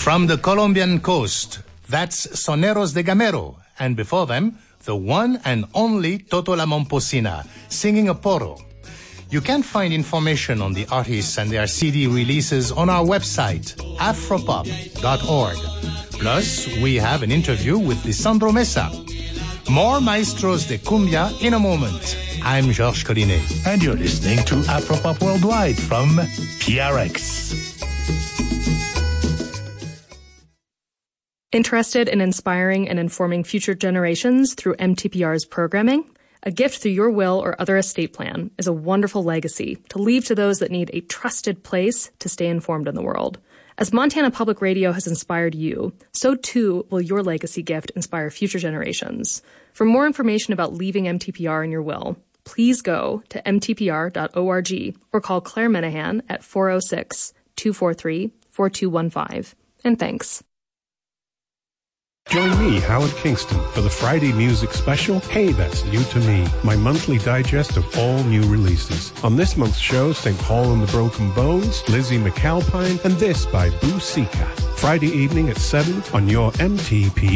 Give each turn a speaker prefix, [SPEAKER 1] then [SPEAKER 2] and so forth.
[SPEAKER 1] From the Colombian coast, that's Soneros de Gamero, and before them, the one and only Toto La Momposina, singing a porro. You can find information on the artists and their CD releases on our website, afropop.org. Plus, we have an interview with Lisandro Mesa. More Maestros de Cumbia in a moment. I'm Georges Collinet.
[SPEAKER 2] And you're listening to Afropop Worldwide from PRX.
[SPEAKER 3] Interested in inspiring and informing future generations through MTPR's programming? A gift through your will or other estate plan is a wonderful legacy to leave to those that need a trusted place to stay informed in the world. As Montana Public Radio has inspired you, so too will your legacy gift inspire future generations. For more information about leaving MTPR in your will, please go to mtpr.org or call Claire Menahan at 406-243-4215. And thanks.
[SPEAKER 4] Join me, Howard Kingston, for the Friday music special, Hey, That's New to Me, my monthly digest of all new releases. On this month's show, St. Paul and the Broken Bones, Lizzie McAlpine, and This by Boo Seeker. Friday evening at 7 on your MTP